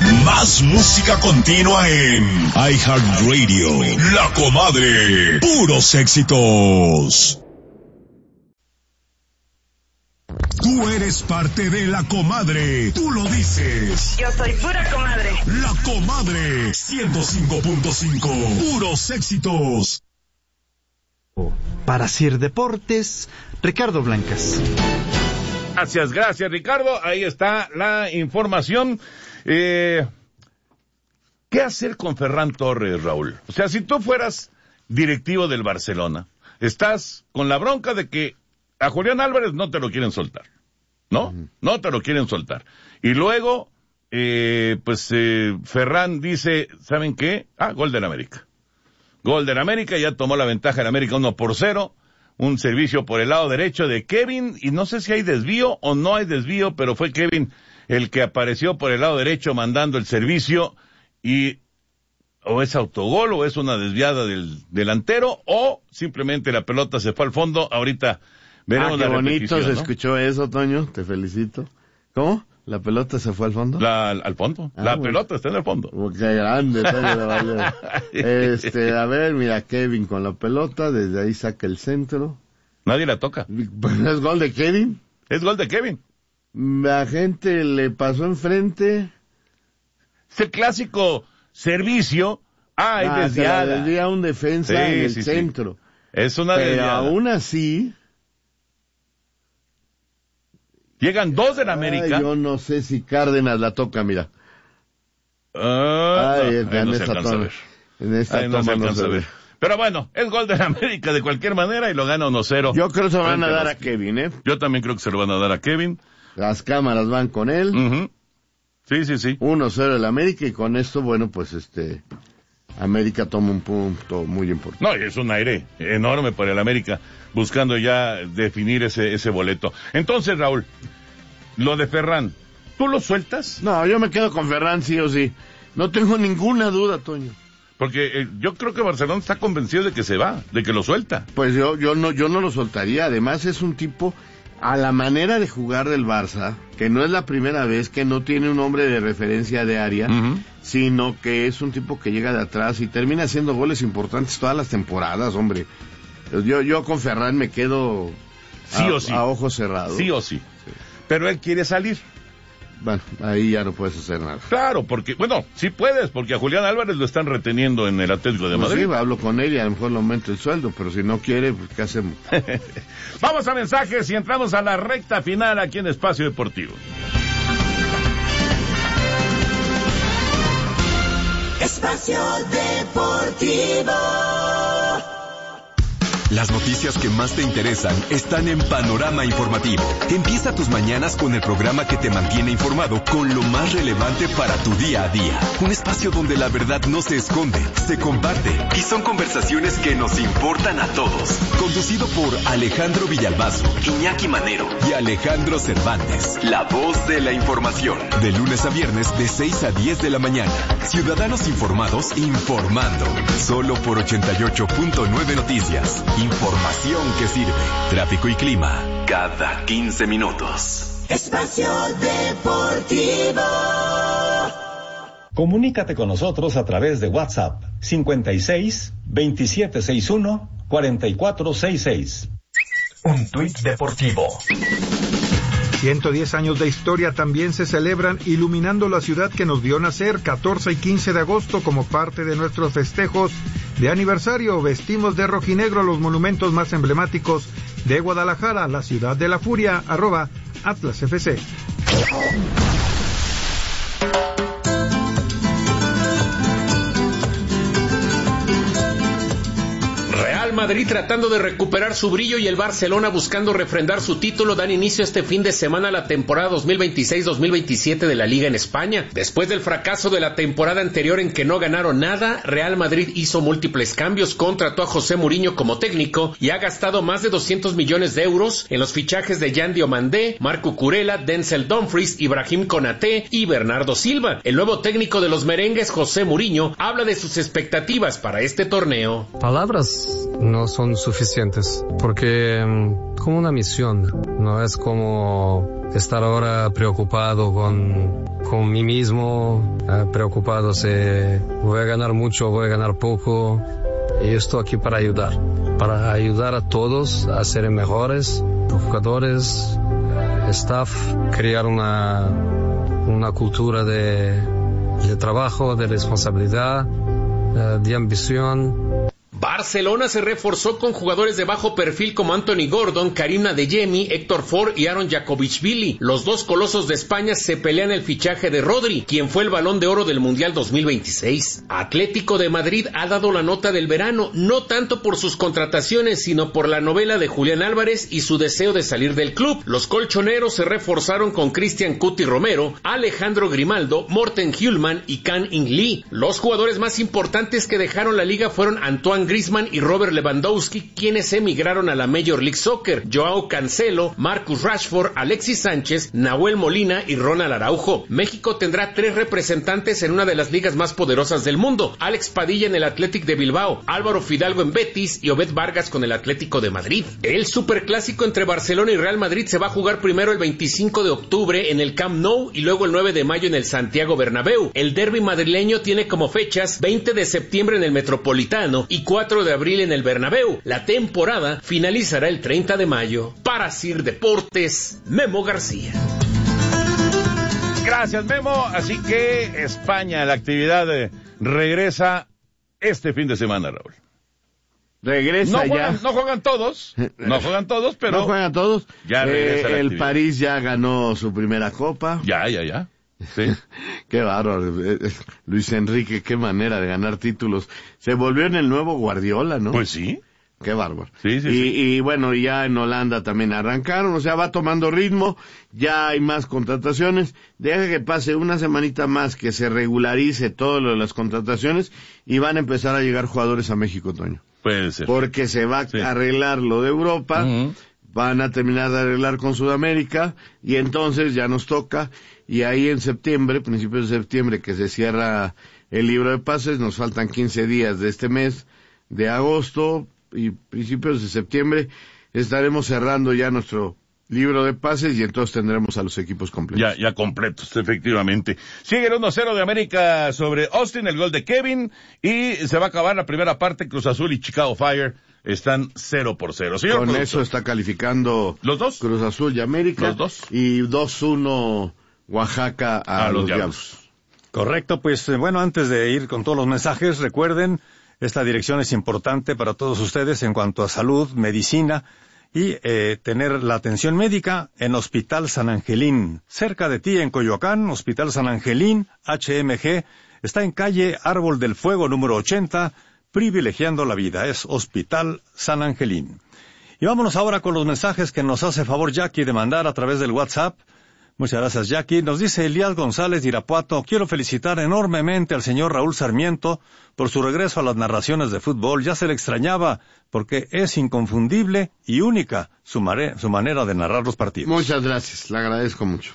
Más música continua en iHeartRadio. La Comadre. Puros éxitos. Tú eres parte de La Comadre. Tú lo dices. Yo soy pura comadre. La Comadre. 105.5. Puros éxitos. Para Sir Deportes, Ricardo Blancas. Gracias, Ricardo. Ahí está la información. ¿Qué hacer con Ferran Torres, Raúl? O sea, si tú fueras directivo del Barcelona, estás con la bronca de que a Julián Álvarez no te lo quieren soltar, ¿no? No te lo quieren soltar. Y luego, Ferran dice, ¿saben qué? Gol del América. Gol del América, ya tomó la ventaja del América 1-0. Un servicio por el lado derecho de Kevin, y no sé si hay desvío o no hay desvío, pero fue Kevin el que apareció por el lado derecho mandando el servicio, y o es autogol o es una desviada del delantero, o simplemente la pelota se fue al fondo. Ahorita veremos la repetición. Qué bonito se escuchó eso, Toño, te felicito. ¿Cómo? ¿La pelota se fue al fondo? Al fondo. Pelota está en el fondo. Qué grande, Toño. A ver, mira, Kevin con la pelota, desde ahí saca el centro. Nadie la toca. ¿Es gol de Kevin? Es gol de Kevin. La gente le pasó enfrente. Es el clásico servicio. Es desviada. Se la desvía un defensa en el centro. Sí. Es una desviada. Pero aún así... Llegan dos del América. Yo no sé si Cárdenas la toca, mira. En esta toma no se ve. Pero bueno, es gol del América de cualquier manera y lo gana 1-0. Yo creo que se lo van a dar a Kevin, ¿eh? Yo también creo que se lo van a dar a Kevin. Las cámaras van con él. Sí. 1-0 el América, y con esto, bueno, pues América toma un punto muy importante. No, y es un aire enorme para el América, buscando ya definir ese boleto. Entonces, Raúl, lo de Ferran, ¿tú lo sueltas? No, yo me quedo con Ferran sí o sí. No tengo ninguna duda, Toño. Porque yo creo que Barcelona está convencido de que se va, de que lo suelta. Pues yo no lo soltaría. Además es un tipo, a la manera de jugar del Barça, que no es la primera vez, que no tiene un hombre de referencia de área, sino que es un tipo que llega de atrás y termina haciendo goles importantes todas las temporadas, hombre. Yo con Ferran me quedo a ojos cerrados. Sí o sí. Pero él quiere salir. Bueno, ahí ya no puedes hacer nada. Claro, porque, sí puedes, porque a Julián Álvarez lo están reteniendo en el Atlético de Madrid. Sí, hablo con él y a lo mejor le aumento el sueldo, pero si no quiere, pues, ¿qué hacemos? Vamos a mensajes y entramos a la recta final aquí en Espacio Deportivo. Espacio Deportivo. Las noticias que más te interesan están en Panorama Informativo. Empieza tus mañanas con el programa que te mantiene informado con lo más relevante para tu día a día. Un espacio donde la verdad no se esconde, se comparte y son conversaciones que nos importan a todos. Conducido por Alejandro Villalbazo, Iñaki Manero y Alejandro Cervantes. La voz de la información. De lunes a viernes de 6 a 10 de la mañana. Ciudadanos informados informando. Solo por 88.9 Noticias. Información que sirve. Tráfico y clima cada 15 minutos. Espacio Deportivo. Comunícate con nosotros a través de WhatsApp 56 2761 4466. Un tuit deportivo. 110 años de historia también se celebran iluminando la ciudad que nos vio nacer. 14 y 15 de agosto como parte de nuestros festejos de aniversario vestimos de rojinegro los monumentos más emblemáticos de Guadalajara, la ciudad de la furia, @AtlasFC. Madrid tratando de recuperar su brillo y el Barcelona buscando refrendar su título dan inicio este fin de semana a la temporada 2026-2027 de la Liga en España. Después del fracaso de la temporada anterior en que no ganaron nada, Real Madrid hizo múltiples cambios, contrató a José Mourinho como técnico y ha gastado más de 200 millones de euros en los fichajes de Yan Diomandé, Marco Kurela, Denzel Dumfries, Ibrahim Konaté y Bernardo Silva. El nuevo técnico de los merengues, José Mourinho, habla de sus expectativas para este torneo. Palabras no son suficientes, porque como una misión, no es como estar ahora preocupado con con mí mismo, preocupado si voy a ganar mucho o voy a ganar poco. Y estoy aquí para ayudar a todos a ser mejores, jugadores, staff, crear una cultura de trabajo, de responsabilidad, de ambición. Barcelona se reforzó con jugadores de bajo perfil como Anthony Gordon, Karim Adeyemi, Héctor Ford y Aaron Jacobichvili. Los dos colosos de España se pelean el fichaje de Rodri, quien fue el Balón de Oro del Mundial 2026. Atlético de Madrid ha dado la nota del verano, no tanto por sus contrataciones, sino por la novela de Julián Álvarez y su deseo de salir del club. Los colchoneros se reforzaron con Cristian Cuti Romero, Alejandro Grimaldo, Morten Hjulman y Can In-lee. Los jugadores más importantes que dejaron la liga fueron Antoine Griezmann y Robert Lewandowski, quienes emigraron a la Major League Soccer, Joao Cancelo, Marcus Rashford, Alexis Sánchez, Nahuel Molina y Ronald Araujo. México tendrá 3 representantes en una de las ligas más poderosas del mundo: Alex Padilla en el Athletic de Bilbao, Álvaro Fidalgo en Betis y Obed Vargas con el Atlético de Madrid. El superclásico entre Barcelona y Real Madrid se va a jugar primero el 25 de octubre en el Camp Nou y luego el 9 de mayo en el Santiago Bernabéu. El derbi madrileño tiene como fechas 20 de septiembre en el Metropolitano y 4 de abril en el Bernabéu. La temporada finalizará el 30 de mayo. Para Sir Deportes, Memo García. Gracias, Memo. Así que España, la actividad regresa este fin de semana, Raúl. Regresa ya. No juegan todos, pero... No juegan todos. Ya regresa la el actividad. París ya ganó su primera copa. Ya. Sí. Qué bárbaro. Luis Enrique, qué manera de ganar títulos. Se volvió en el nuevo Guardiola, ¿no? Pues sí. Qué bárbaro. Sí. Y bueno, ya en Holanda también arrancaron, o sea, va tomando ritmo, ya hay más contrataciones. Deja que pase una semanita más, que se regularice todo lo de las contrataciones y van a empezar a llegar jugadores a México, Toño. Puede ser. Porque se va a arreglar lo de Europa, van a terminar de arreglar con Sudamérica y entonces ya nos toca. Y ahí en septiembre, principios de septiembre, que se cierra el libro de pases, nos faltan 15 días de este mes de agosto y principios de septiembre estaremos cerrando ya nuestro libro de pases y entonces tendremos a los equipos completos. Ya completos, efectivamente. Sigue el 1-0 de América sobre Austin, el gol de Kevin, y se va a acabar la primera parte. Cruz Azul y Chicago Fire están 0-0. Señor Con productor, eso está calificando ¿los dos? Cruz Azul y América. Los dos. Y 2-1 Oaxaca a los Diablos. Correcto, pues bueno, antes de ir con todos los mensajes, recuerden, esta dirección es importante para todos ustedes en cuanto a salud, medicina y tener la atención médica en Hospital San Angelín. Cerca de ti en Coyoacán, Hospital San Angelín, HMG, está en calle Árbol del Fuego número 80, privilegiando la vida. Es Hospital San Angelín. Y vámonos ahora con los mensajes que nos hace favor Jackie de mandar a través del WhatsApp. Muchas gracias, Jackie. Nos dice Elías González de Irapuato: quiero felicitar enormemente al señor Raúl Sarmiento por su regreso a las narraciones de fútbol. Ya se le extrañaba porque es inconfundible y única su manera de narrar los partidos. Muchas gracias, le agradezco mucho.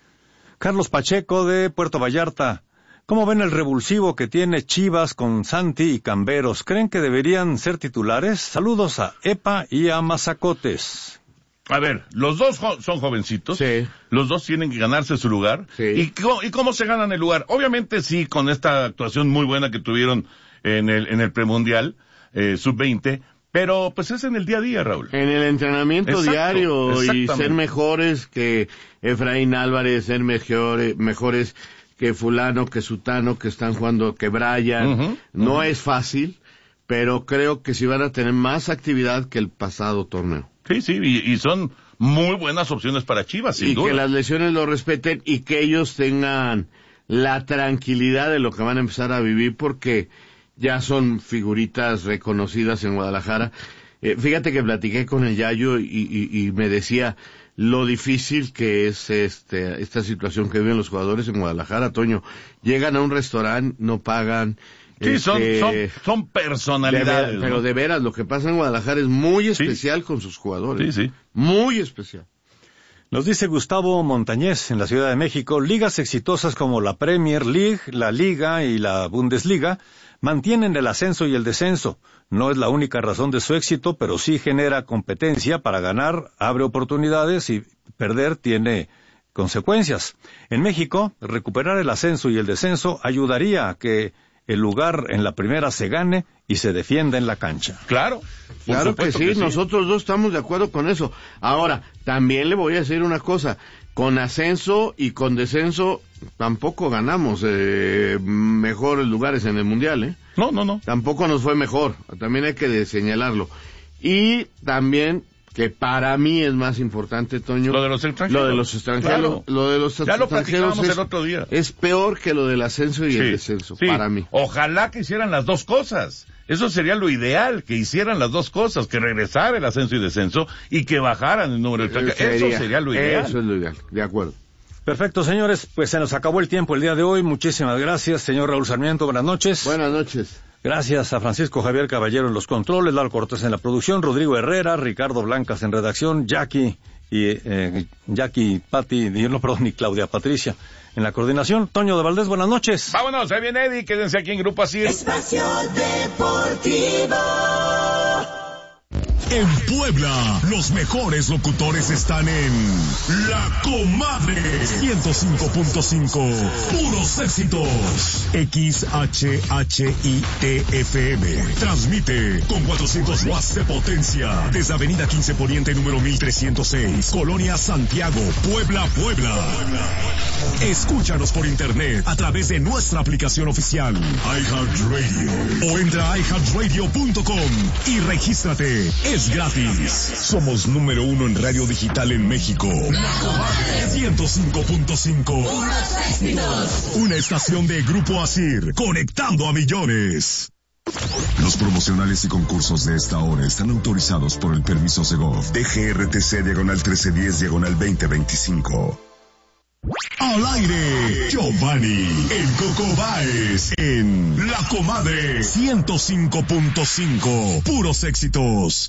Carlos Pacheco de Puerto Vallarta: ¿cómo ven el revulsivo que tiene Chivas con Santi y Camberos? ¿Creen que deberían ser titulares? Saludos a Epa y a Mazacotes. A ver, los dos son jovencitos. Sí. Los dos tienen que ganarse su lugar. Sí. ¿Y cómo se ganan el lugar? Obviamente sí, con esta actuación muy buena que tuvieron en el premundial, sub-20, pero pues es en el día a día, Raúl. En el entrenamiento diario y exactamente. ser mejores que Efraín Álvarez, ser mejores que fulano, que sutano, que están jugando, que Brian. No es fácil, pero creo que sí van a tener más actividad que el pasado torneo. Sí, y son muy buenas opciones para Chivas, sin duda. Y que las lesiones lo respeten y que ellos tengan la tranquilidad de lo que van a empezar a vivir, porque ya son figuritas reconocidas en Guadalajara. Fíjate que platiqué con el Yayo y me decía lo difícil que es esta situación que viven los jugadores en Guadalajara, Toño. Llegan a un restaurante, no pagan. Sí, son personalidades. Pero de veras, lo que pasa en Guadalajara es muy especial con sus jugadores. Sí. Muy especial. Nos dice Gustavo Montañez en la Ciudad de México: ligas exitosas como la Premier League, la Liga y la Bundesliga mantienen el ascenso y el descenso. No es la única razón de su éxito, pero sí genera competencia para ganar, abre oportunidades, y perder tiene consecuencias. En México, recuperar el ascenso y el descenso ayudaría a que el lugar en la primera se gane y se defienda en la cancha. Claro. Claro que sí, nosotros dos estamos de acuerdo con eso. Ahora, también le voy a decir una cosa, con ascenso y con descenso tampoco ganamos mejores lugares en el Mundial, ¿eh? No. Tampoco nos fue mejor, también hay que señalarlo. Y también, que para mí es más importante, Toño, lo de los extranjeros. Lo de los extranjeros. Claro. Lo de los ya lo extranjeros platicamos el otro día. Es peor que lo del ascenso y el descenso, para mí. Ojalá que hicieran las dos cosas. Eso sería lo ideal, que hicieran las dos cosas, que regresara el ascenso y descenso y que bajaran el número de extranjeros. Eso sería lo ideal. Eso es lo ideal, de acuerdo. Perfecto, señores, pues se nos acabó el tiempo el día de hoy. Muchísimas gracias, señor Raúl Sarmiento, buenas noches. Buenas noches. Gracias a Francisco Javier Caballero en los controles, Lalo Cortés en la producción, Rodrigo Herrera, Ricardo Blancas en redacción, Jackie, Pati, y Claudia Patricia en la coordinación. Toño de Valdés, buenas noches. Vámonos, ahí viene Eddie, quédense aquí en Grupo Asir. Espacio Deportivo. En Puebla, los mejores locutores están en La Comadre 105.5, puros éxitos. XHHITFM transmite con 400 watts de potencia desde Avenida 15 Poniente número 1306, Colonia Santiago, Puebla. Escúchanos por internet a través de nuestra aplicación oficial iHeartRadio o entra a iHeartRadio.com y regístrate. Es gratis. Somos número 1 en radio digital en México. La Comadre 105.5. Una estación de Grupo Asir, conectando a millones. Los promocionales y concursos de esta hora están autorizados por el permiso Segov DGRTC/1310/2025. Al aire, Giovanni, el Coco Báez, en La Comadre 105.5, puros éxitos.